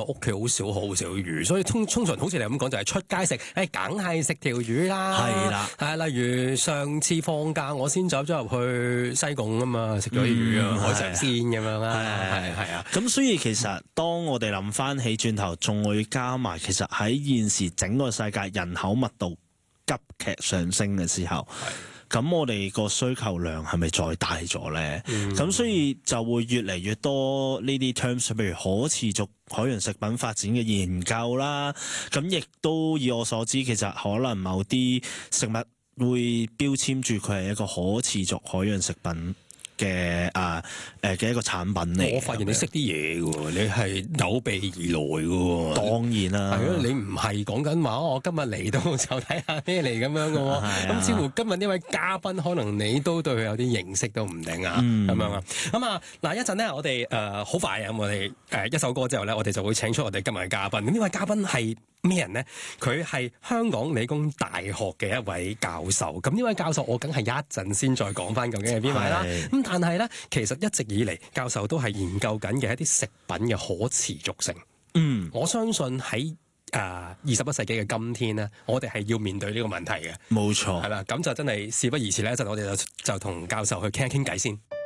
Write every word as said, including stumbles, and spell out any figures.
屋企好少好少魚，所以通通常好似你咁講，就係、是、出街食，誒梗係食條魚啦。 係啦， 係例如上次放假，我先走咗入去西貢啊嘛，食咗啲魚啊，海上鮮咁樣啦。係係啊。 咁所以其實當我哋諗翻起轉頭，仲會加埋其實喺現時整個世界人口密度急劇上升嘅時候。咁我哋個需求量係咪再大咗咧？咁、嗯、所以就會越嚟越多呢啲 terms，譬如可持續海洋食品發展嘅研究啦。咁亦都以我所知，其實可能某啲食物會標籤住佢係一個可持續海洋食品嘅啊誒嘅一個產品嚟。 我發現你識啲嘢嘅喎，你係有備而來嘅喎。 當然啦， 係咯，你唔係講緊話我今日嚟到就睇下咩嚟咁樣嘅喎。咁似乎今日呢位嘉賓，可能你都對佢有啲認識都唔定啊，咁、嗯、樣啊。咁啊嗱，一陣呢，我哋誒好快啊，我哋誒一首歌之後咧，我哋就會請出我哋今日嘅嘉賓。咁呢位嘉賓係咩人呢？佢係香港理工大學嘅一位教授。咁呢位教授，我梗係一陣先再講翻究竟係邊位啦。咁但係咧，其實一直以嚟，教授都係研究緊嘅一啲食品嘅可持續性。嗯，我相信喺誒二十一世紀嘅今天呢，我哋係要面對呢個問題嘅。 冇錯， 係啦，咁就真係事不宜遲咧，一陣我哋就就同教授去傾一傾偈先。